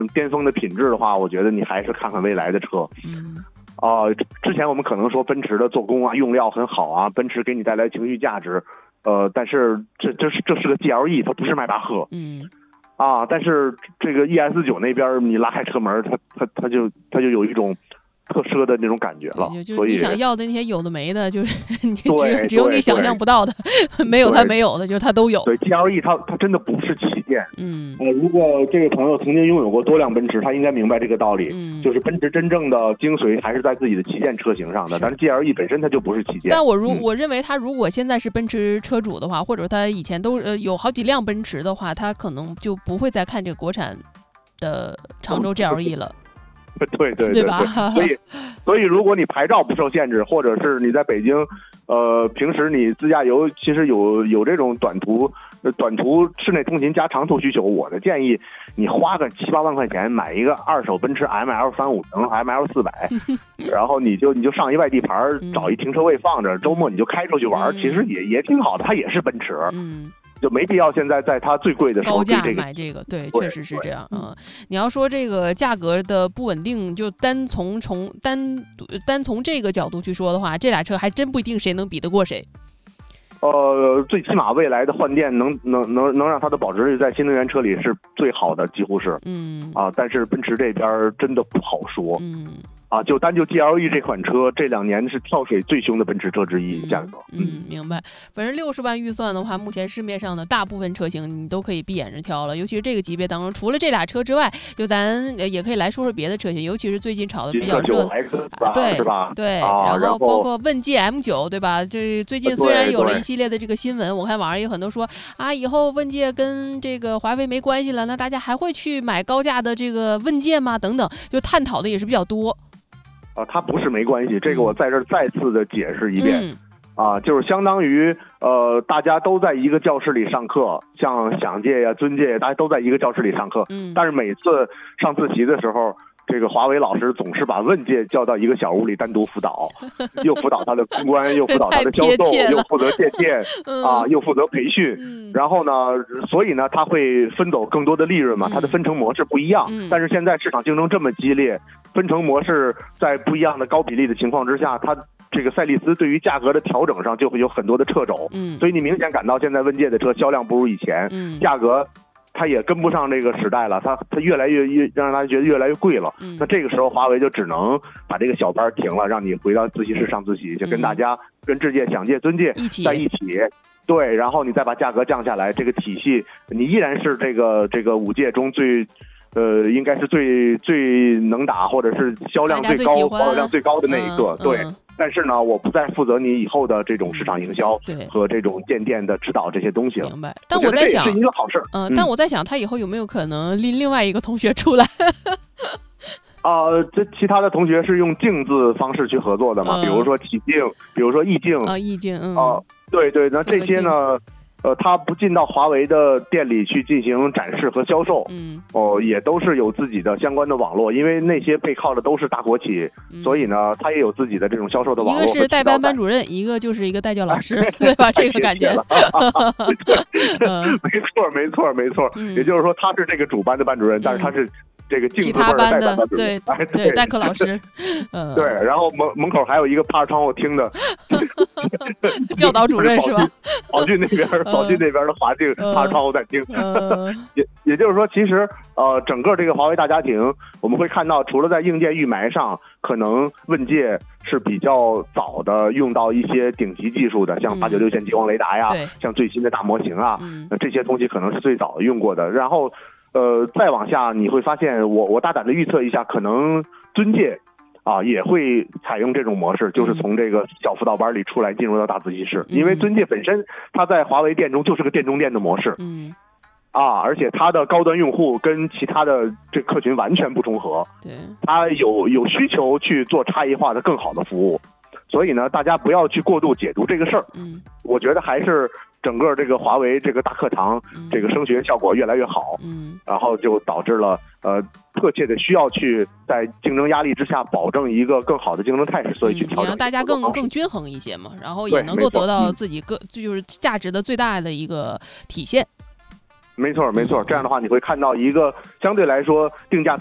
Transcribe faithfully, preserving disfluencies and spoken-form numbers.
巅峰的品质的话，我觉得你还是看看未来的车。 嗯。 啊、呃，之前我们可能说奔驰的做工啊、用料很好啊，奔驰给你带来情绪价值，呃，但是这这是这是个 G L E， 它不是迈巴赫。 嗯。 啊，但是这个 E S 九那边你拉开车门，它它它就它就有一种特奢的那种感觉了， 就是你想要的那些有的没的，就是你只有只有你想象不到的，没有它没有的，就是它都有。 对 G L E 它它真的不是旗舰。 嗯， 呃，如果这位朋友曾经拥有过多辆奔驰，他应该明白这个道理。 嗯， 就是奔驰真正的精髓还是在自己的旗舰车型上的，但是 G L E 本身它就不是旗舰。 但我如、 嗯、 我认为他如果现在是奔驰车主的话，或者他以前都呃有好几辆奔驰的话，他可能就不会再看这个国产的长轴 G L E 了。 对对对对吧？ 所以，所以如果你牌照不受限制，或者是你在北京，呃，平时你自驾游，其实有有这种短途、短途室内通勤加长途需求，我的建议，你花个七八万块钱买一个二手奔驰 M L 三五零、M L 四百，然后你就你就上一外地牌，找一停车位放着，周末你就开出去玩， 嗯、 其实也也挺好的，它也是奔驰。 嗯。 就没必要现在在它最贵的时候高价这个买这个，对，确实是这样啊、嗯。你要说这个价格的不稳定，就单从从单单从这个角度去说的话，这俩车还真不一定谁能比得过谁。 呃，最起码未来的换电能能能能让它的保值率在新能源车里是最好的，几乎是。 嗯。 啊，但是奔驰这边真的不好说。 嗯。 啊，就单就 G L E 这款车，这两年是跳水最凶的奔驰车之一，价格。 嗯，嗯明白。反正六十万预算的话，目前市面上的大部分车型你都可以闭眼着挑了，尤其是这个级别当中，除了这俩车之外，就咱也可以来说说别的车型，尤其是最近炒的比较热的， 啊、 对， 是吧？ 对、 啊， 然后包括问界 M 九，对吧？这最近虽然有了一系列的这个新闻，我看网上有很多说啊，以后问界跟这个华为没关系了，那大家还会去买高价的这个问界吗？等等，就探讨的也是比较多。 啊，它不是没关系，这个我在这儿再次的解释一遍。 嗯、 啊，就是相当于呃，大家都在一个教室里上课，像享界呀、尊界，大家都在一个教室里上课。 嗯， 但是每次上自习的时候，这个华为老师总是把问界叫到一个小屋里单独辅导，又辅导他的公关，又辅导他的销售，又负责借鉴、嗯、啊，又负责培训、 嗯。 然后呢，所以呢，他会分走更多的利润嘛，他的分成模式不一样。 嗯、 但是现在市场竞争这么激烈，分成模式在不一样的高比例的情况之下，它这个赛力斯对于价格的调整上就会有很多的掣肘。 嗯， 所以你明显感到现在问界的车销量不如以前， 嗯， 价格它也跟不上这个时代了，它它越来越越让大家觉得越来越贵了。 嗯， 那这个时候华为就只能把这个小班停了，让你回到自习室上自习，就跟大家、嗯、跟智界、享界、尊界在一起。对，然后你再把价格降下来，这个体系你依然是这个这个五界中最。呃，应该是最最能打，或者是销量最高、保有量最高的那一个。 嗯、 对、 嗯， 但是呢，我不再负责你以后的这种市场营销和这种建店的指导这些东西了。 明白。但我在想， 这是一个好事。 嗯，但我在想，他以后有没有可能拎另外一个同学出来？ 啊、呃，这其他的同学是用镜字方式去合作的嘛？嗯、比如说体镜，比如说意境啊，意境，嗯， 啊、呃，对对，那这些呢？呃，他不进到华为的店里去进行展示和销售， 嗯， 哦，也都是有自己的相关的网络，因为那些背靠的都是大国企， 嗯、 所以呢，他也有自己的这种销售的网络。 一个是代班班主任，一个就是一个代教老师，对吧？这个感觉。 没错，没错，没错。 嗯、 也就是说，他是这个主班的班主任，嗯、但是他是。这个其他班的对对对代课老师， 嗯，对，然后门门口还有一个趴着窗户听的教导主任是吧？ 宝骏那边，宝骏那边的华境趴着窗户在听，也也就是说，其实呃，整个这个华为大家庭，我们会看到，除了在硬件预埋上，可能问界是比较早的用到一些顶级技术的，像八九六线激光雷达呀，像最新的大模型啊，那这些东西可能是最早用过的，然后。呃，再往下你会发现，我我大胆的预测一下，可能尊界啊也会采用这种模式，就是从这个小辅导班里出来，进入到大自习室， 嗯、 因为尊界本身它在华为店中就是个店中店的模式， 嗯， 啊，而且它的高端用户跟其他的这客群完全不重合， 对， 它有有需求去做差异化的更好的服务，所以呢，大家不要去过度解读这个事儿， 嗯， 我觉得还是。整个这个华为这个大课堂， 嗯、 这个升学效果越来越好， 嗯， 然后就导致了呃迫切的需要去在竞争压力之下保证一个更好的竞争态势，所以去调整、 嗯、让大家更更均衡一些嘛，然后也能够得到自己个、嗯、就是价值的最大的一个体现。 没错没错，这样的话你会看到一个相对来说定价